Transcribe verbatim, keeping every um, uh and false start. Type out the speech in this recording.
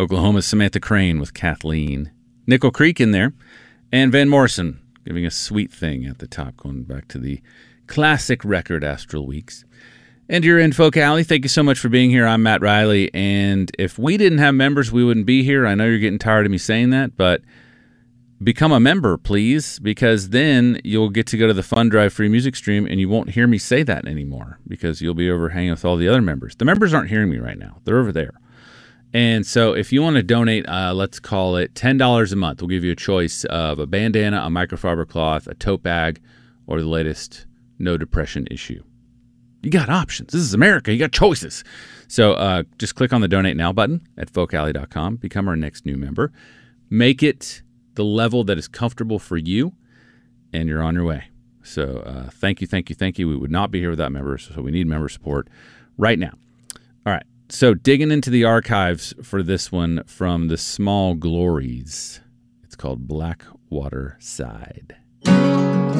Oklahoma's Samantha Crane with Kathleen. Nickel Creek in there. And Van Morrison giving a Sweet Thing at the top, going back to the classic record Astral Weeks. And you're in Folk Alley. Thank you so much for being here. I'm Matt Riley. And if we didn't have members, we wouldn't be here. I know you're getting tired of me saying that, but become a member, please, because then you'll get to go to the Fun Drive free music stream and you won't hear me say that anymore because you'll be over hanging with all the other members. The members aren't hearing me right now. They're over there. And so if you want to donate, uh, let's call it ten dollars a month. We'll give you a choice of a bandana, a microfiber cloth, a tote bag, or the latest No Depression issue. You got options. This is America. You got choices. So uh, just click on the Donate Now button at folk alley dot com. Become our next new member. Make it the level that is comfortable for you, and you're on your way. So uh, thank you, thank you, thank you. We would not be here without members, so we need member support right now. All right. So digging into the archives for this one from the Small Glories. It's called Blackwater Side.